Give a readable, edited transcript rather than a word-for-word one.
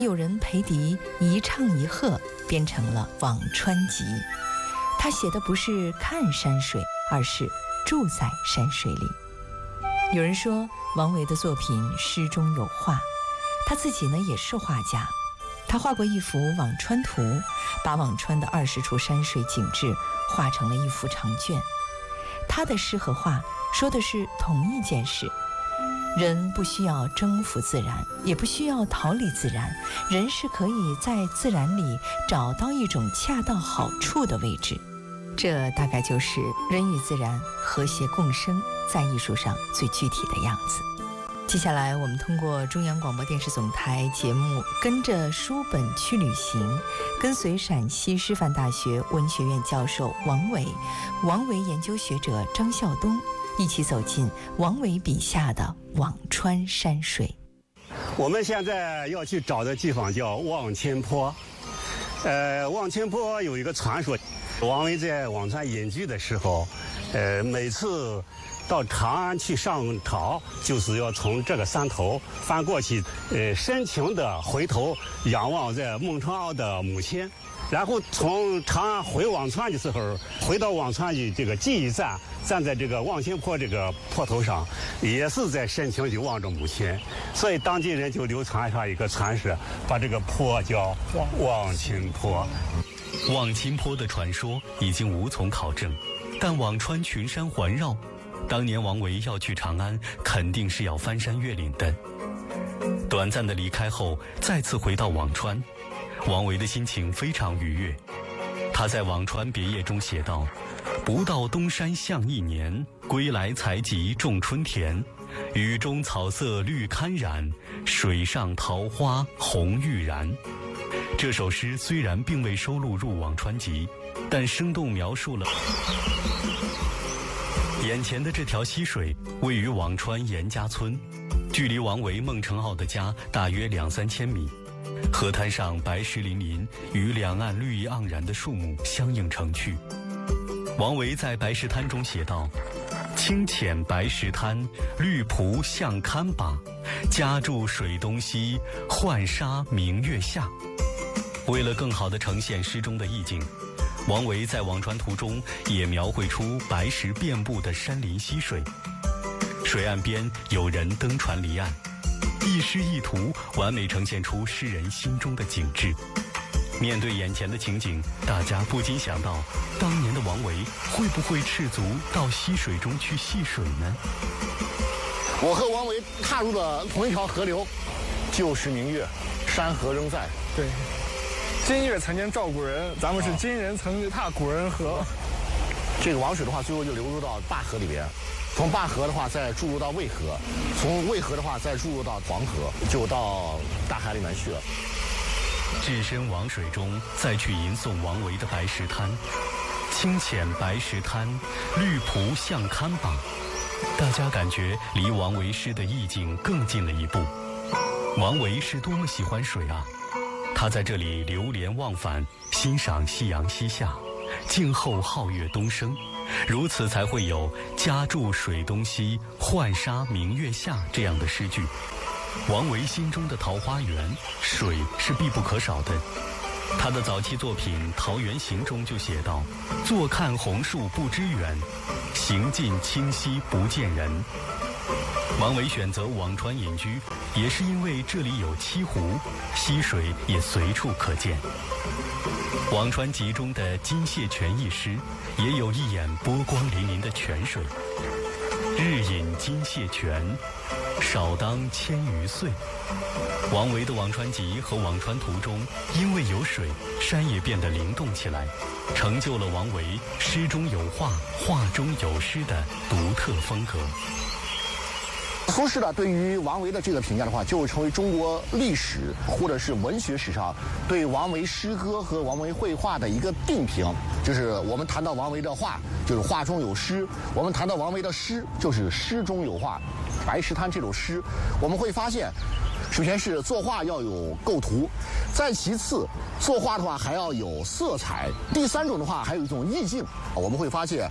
有人裴迪一唱一和，编成了《辋川集》。他写的不是看山水，而是住在山水里。有人说王维的作品诗中有画，他自己呢也是画家。他画过一幅《辋川图》，把辋川的20处山水景致画成了一幅长卷。他的诗和画说的是同一件事，人不需要征服自然，也不需要逃离自然，人是可以在自然里找到一种恰到好处的位置。这大概就是人与自然和谐共生在艺术上最具体的样子。接下来我们通过中央广播电视总台节目跟着书本去旅行，跟随陕西师范大学文学院教授王维研究学者张孝东，一起走进王维笔下的辋川山水。 我们现在要去找的地方叫望清坡。望清坡有一个传说，王维在辋川隐居的时候，每次到长安去上朝，就是要从这个山头翻过去，深情地回头仰望在孟春敖的母亲。然后从长安回辋川的时候，回到辋川的这个记忆站，站在这个望清坡这个坡头上，也是在深情地望着母亲。所以当地人就流传上一个传说，把这个坡叫望清坡。 望清坡的传说已经无从考证，但辋川群山环绕，当年王维要去长安，肯定是要翻山越岭的。短暂的离开后，再次回到辋川，王维的心情非常愉悦。他在《辋川别业》中写道：“不到东山向一年，归来采集种春田。雨中草色绿堪染，水上桃花红欲燃。”这首诗虽然并未收录入《辋川集》，但生动描述了眼前的这条溪水位于辋川严家村，距离王维孟承敖的家大约2-3千米。河滩上白石粼粼，与两岸绿意盎然的树木相映成趣。王维在白石滩中写道：“清浅白石滩，绿蒲向堪把。家住水东西，浣纱明月下。”为了更好地呈现诗中的意境，王维在《辋川图》中也描绘出白石遍布的山林溪水，水岸边有人登船离岸，一诗一图完美呈现出诗人心中的景致。面对眼前的情景，大家不禁想到，当年的王维会不会赤足到溪水中去戏水呢？ 我和王维踏入了同一条河流，旧时明月，山河仍在。 对，今月曾经照古人，咱们是今人曾踏古人河。 这个王水的话，最后就流入到灞河里边，从灞河的话再注入到渭河，从渭河的话再注入到黄河，就到大海里面去了。 置身王水中，再去吟诵王维的白石滩。清浅白石滩，绿蒲向堪把。大家感觉离王维诗的意境更近了一步。王维是多么喜欢水啊！他在这里流连忘返，欣赏夕阳西下，静候皓月东升，如此才会有“家住水东西，浣纱明月下”这样的诗句。王维心中的桃花源，水是必不可少的。他的早期作品《桃源行》中就写道：“坐看红树不知远，行尽清溪不见人。”王维选择辋川隐居，也是因为这里有七湖，溪水也随处可见。《辋川集》中的金蟹泉一诗，也有一眼波光粼粼的泉水：“日饮金蟹泉，少当千余岁。”王维的《辋川集》和《辋川图》中，因为有水，山也变得灵动起来，成就了王维诗中有画，画中有诗的独特风格。 苏轼呢，对于王维的这个评价的话，就成为中国历史或者是文学史上对王维诗歌和王维绘画的一个定评。就是我们谈到王维的画，就是画中有诗；我们谈到王维的诗，就是诗中有画。白石滩这首诗，我们会发现，首先是作画要有构图，再其次，作画的话还要有色彩，第三种的话还有一种意境。我们会发现，